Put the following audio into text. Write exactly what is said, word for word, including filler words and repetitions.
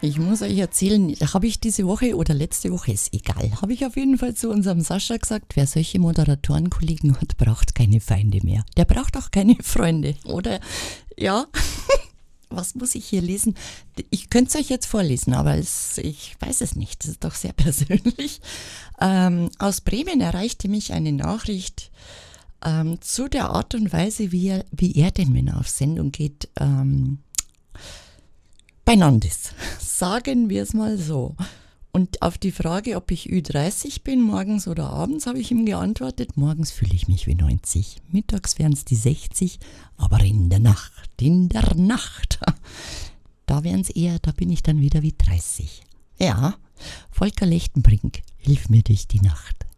Ich muss euch erzählen, habe ich diese Woche oder letzte Woche, ist egal, habe ich auf jeden Fall zu unserem Sascha gesagt, wer solche Moderatorenkollegen hat, braucht keine Feinde mehr. Der braucht auch keine Freunde, oder? Ja, was muss ich hier lesen? Ich könnte es euch jetzt vorlesen, aber es, ich weiß es nicht, das ist doch sehr persönlich. Ähm, aus Bremen erreichte mich eine Nachricht ähm, zu der Art und Weise, wie er, wie er denn, wenn er auf Sendung geht, ähm, beieinander ist. Sagen wir es mal so. Und auf die Frage, ob ich Ü dreißig bin, morgens oder abends, habe ich ihm geantwortet, morgens fühle ich mich wie neunzig. Mittags wären es die sechzig, aber in der Nacht, in der Nacht, da wären es eher, da bin ich dann wieder wie dreißig. Ja, Volker Lechtenbrink, hilf mir durch die Nacht.